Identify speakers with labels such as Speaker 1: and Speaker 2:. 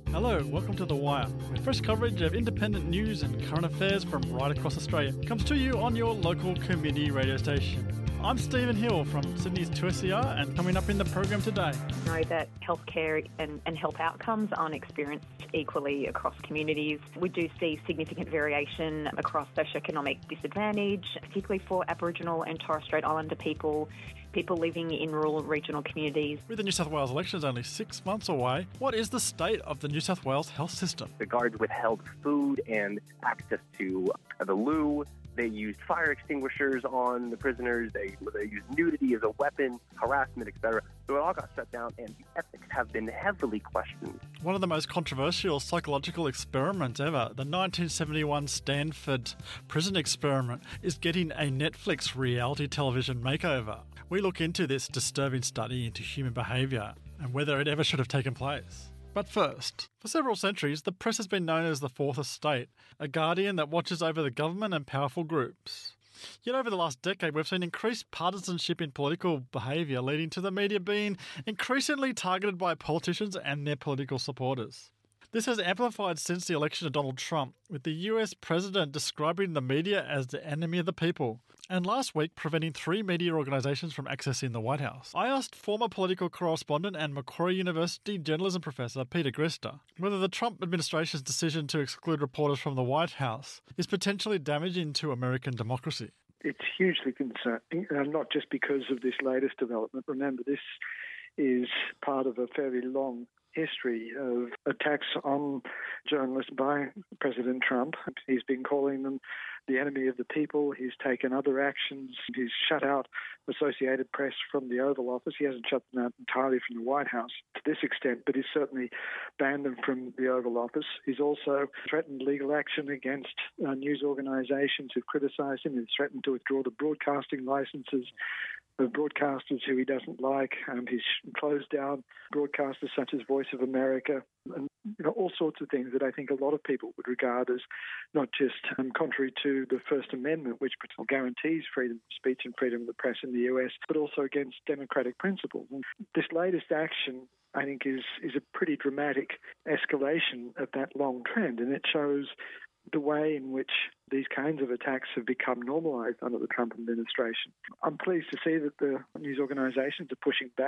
Speaker 1: Hello, welcome to The Wire, where fresh coverage of independent news and current affairs from right across Australia comes to you on your local community radio station. I'm Stephen Hill from Sydney's 2SER, and coming up in the program today.
Speaker 2: We know that healthcare and health outcomes aren't experienced equally across communities. We do see significant variation across socioeconomic disadvantage, particularly for Aboriginal and Torres Strait Islander people living in rural regional communities.
Speaker 1: With the New South Wales elections only 6 months away, what is the state of the New South Wales health system?
Speaker 3: The guards withheld food and access to the loo. They used fire extinguishers on the prisoners. They used nudity as a weapon, harassment, etc. So it all got shut down, and the ethics have been heavily questioned.
Speaker 1: One of the most controversial psychological experiments ever, the 1971 Stanford prison experiment, is getting a Netflix reality television makeover. We look into this disturbing study into human behaviour and whether it ever should have taken place. But first, for several centuries, the press has been known as the Fourth Estate, a guardian that watches over the government and powerful groups. Yet over the last decade, we've seen increased partisanship in political behaviour, leading to the media being increasingly targeted by politicians and their political supporters. This has amplified since the election of Donald Trump, with the US president describing the media as the enemy of the people, and last week preventing 3 media organisations from accessing the White House. I asked former political correspondent and Macquarie University journalism professor Peter Grista whether the Trump administration's decision to exclude reporters from the White House is potentially damaging to American democracy.
Speaker 4: It's hugely concerning, not just because of this latest development. Remember, this is part of a fairly long history of attacks on journalists by President Trump. He's been calling them the enemy of the people. He's taken other actions. He's shut out Associated Press from the Oval Office. He hasn't shut them out entirely from the White House to this extent, but he's certainly banned them from the Oval Office. He's also threatened legal action against news organisations who've criticised him. He's threatened to withdraw the broadcasting licences of broadcasters who he doesn't like. He's closed down broadcasters such as Voice of America, and all sorts of things that I think a lot of people would regard as not just contrary to the First Amendment, which guarantees freedom of speech and freedom of the press in the US, but also against democratic principles. And this latest action, I think, is a pretty dramatic escalation of that long trend, and it shows the way in which these kinds of attacks have become normalised under the Trump administration. I'm pleased to see that the news organisations are pushing back.